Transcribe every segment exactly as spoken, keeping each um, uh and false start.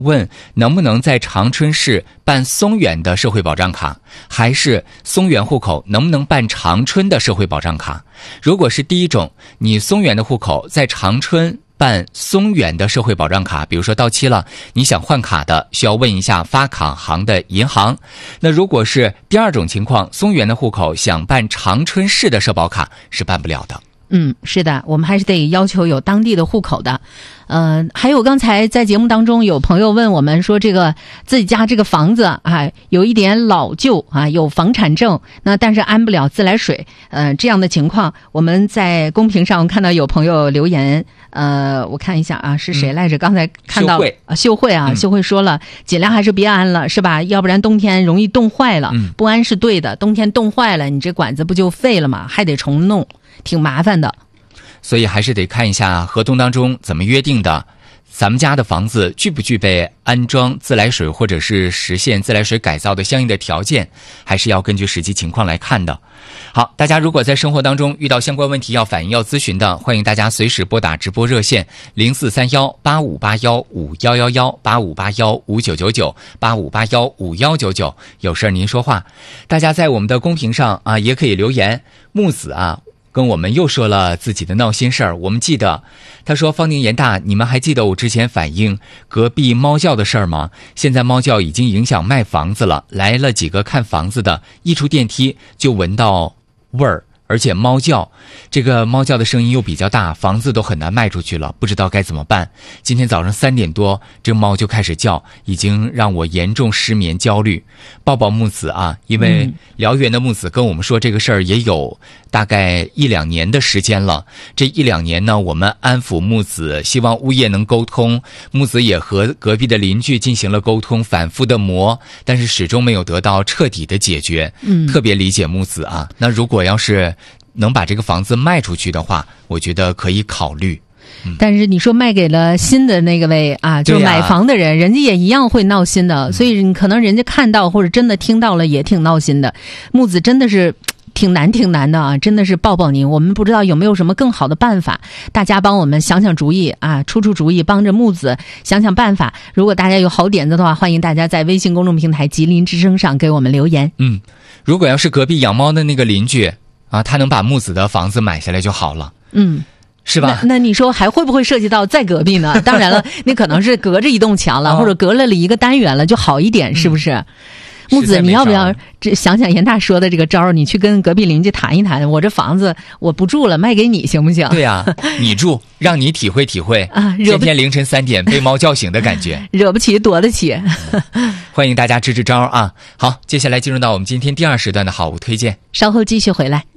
问能不能在长春市办松原的社会保障卡，还是松原户口能不能办长春的社会保障卡。如果是第一种，你松原的户口在长春办松原的社会保障卡，比如说到期了，你想换卡的，需要问一下发卡行的银行。那如果是第二种情况，松原的户口想办长春市的社保卡是办不了的。 嗯，是的，我们还是得要求有当地的户口的。呃，还有刚才在节目当中有朋友问我们说，这个自己家这个房子啊有一点老旧啊，有房产证，那但是安不了自来水，呃，这样的情况，我们在公屏上看到有朋友留言，呃，我看一下啊，是谁来着？嗯、刚才看到啊，秀慧啊，嗯、秀慧说了，尽量还是别安了，是吧？要不然冬天容易冻坏了。嗯、不安是对的，冬天冻坏了，你这管子不就废了吗？还得重弄。挺麻烦的， 所以还是得看一下合同当中怎么约定的，咱们家的房子具不具备安装自来水或者是实现自来水改造的相应的条件，还是要根据实际情况来看的。好，大家如果在生活当中遇到相关问题要反映要咨询的，欢迎大家随时拨打直播热线零四三幺八五八幺五幺幺幺八五八幺五九九九八五八幺五幺九九，有事您说话。大家在我们的公屏上啊也可以留言。木子啊跟我们又说了自己的闹心事儿，我们记得，他说方宁严大，你们还记得我之前反映隔壁猫叫的事儿吗？现在猫叫已经影响卖房子了，来了几个看房子的，一出电梯就闻到味儿，而且猫叫，这个猫叫的声音又比较大，房子都很难卖出去了，不知道该怎么办。今天早上三点多，这猫就开始叫，已经让我严重失眠焦虑。抱抱木子啊，因为辽源的木子跟我们说这个事儿也有大概一两年的时间了。这一两年呢，我们安抚木子，希望物业能沟通，木子也和隔壁的邻居进行了沟通，反复的磨，但是始终没有得到彻底的解决。嗯，特别理解木子啊。那如果要是能把这个房子卖出去的话，我觉得可以考虑。嗯、 但是你说卖给了新的那个位啊，就是买房的人，人家也一样会闹心的，嗯、所以可能人家看到或者真的听到了也挺闹心的。木子真的是挺难挺难的啊，真的是抱抱您。我们不知道有没有什么更好的办法，大家帮我们想想主意啊，出出主意，帮着木子想想办法。如果大家有好点子的话，欢迎大家在微信公众平台吉林之声上给我们留言。 嗯，如果要是隔壁养猫的那个邻居啊，他能把木子的房子买下来就好了。 嗯。 是吧？ 那, 那你说还会不会涉及到在隔壁呢？当然了，你可能是隔着一栋墙了，哦、或者隔了一个单元了，就好一点，是不是？嗯、木子，你要不要这想想严大说的这个招儿？你去跟隔壁邻居谈一谈，我这房子我不住了，卖给你行不行？ 对呀、啊，你住，让你体会体会啊，今天凌晨三点被猫叫醒的感觉， 惹不起躲得起。 欢迎大家支支招啊！好，接下来进入到我们今天第二时段的好物推荐， 稍后继续回来。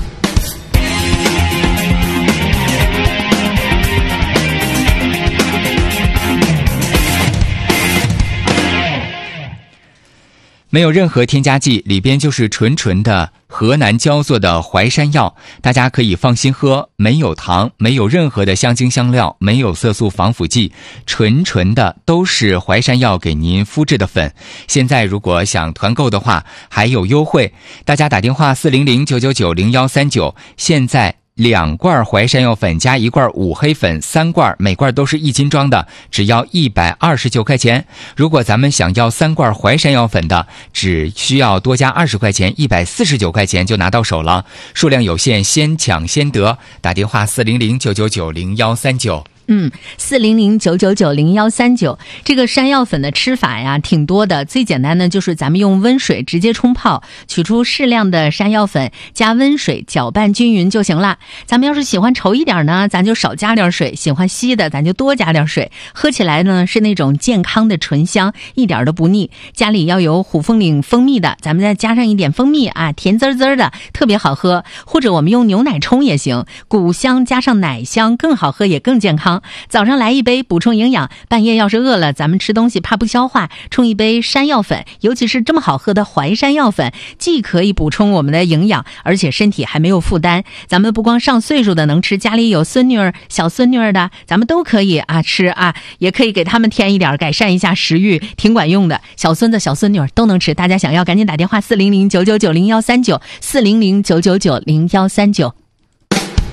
没有任何添加剂，里边就是纯纯的河南焦作的淮山药，大家可以放心喝，没有糖，没有任何的香精香料，没有色素防腐剂，纯纯的都是淮山药给您敷制的粉。现在如果想团购的话还有优惠，大家打电话四零零九九九零幺三九，现在两罐淮山药粉加一罐五黑粉，三罐每罐都是一斤装的，只要一百二十九块钱。如果咱们想要三罐淮山药粉的，只需要多加二十块钱，一百四十九块钱就拿到手了。数量有限，先抢先得。打电话四零零九九九零幺三九。 嗯，四零零九九九零幺三九，这个山药粉的吃法呀挺多的，最简单的就是咱们用温水直接冲泡，取出适量的山药粉，加温水搅拌均匀就行了。咱们要是喜欢稠一点呢，咱就少加点水；喜欢稀的，咱就多加点水。喝起来呢是那种健康的醇香，一点都不腻。家里要有虎凤岭蜂蜜的，咱们再加上一点蜂蜜啊，甜滋滋的，特别好喝。或者我们用牛奶冲也行，谷香加上奶香更好喝，也更健康。早上来一杯补充营养，半夜要是饿了，咱们吃东西怕不消化，冲一杯山药粉，尤其是这么好喝的淮山药粉，既可以补充我们的营养，而且身体还没有负担。咱们不光上岁数的能吃，家里有孙女儿小孙女儿的，咱们都可以啊吃啊，也可以给他们添一点，改善一下食欲，挺管用的。小孙子小孙女儿都能吃，大家想要赶紧打电话四零零九九九零幺三九，四零零九九九零幺三九。